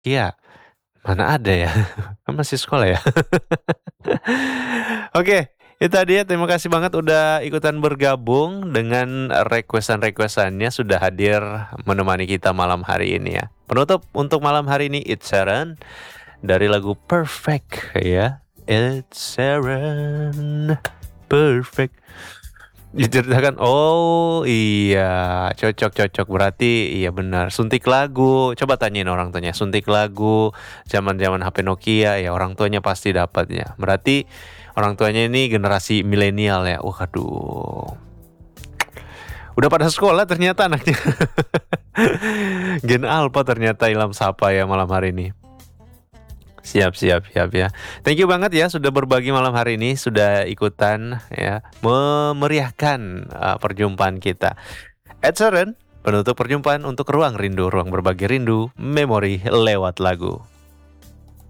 Iya, mana ada ya, kan masih sekolah ya. Oke, itu dia, terima kasih banget udah ikutan bergabung dengan request-an-request-annya, sudah hadir menemani kita malam hari ini ya. Penutup untuk malam hari ini, Ed Sheeran dari lagu Perfect ya, Ed Sheeran, Perfect. Diceritakan, oh iya, cocok cocok, berarti iya benar, suntik lagu, coba tanyain orang tuanya, suntik lagu zaman-zaman HP Nokia, ya orang tuanya pasti dapat ya. Berarti orang tuanya ini generasi milenial ya. Waduh. Udah pada sekolah ternyata anaknya. Gen Alpha ternyata Ilham Sapa ya malam hari ini. Siap siap siap ya. Thank you banget ya sudah berbagi malam hari ini, sudah ikutan ya memeriahkan perjumpaan kita. Ed Sheeran, penutup perjumpaan untuk Ruang Rindu, ruang berbagi rindu, memori lewat lagu.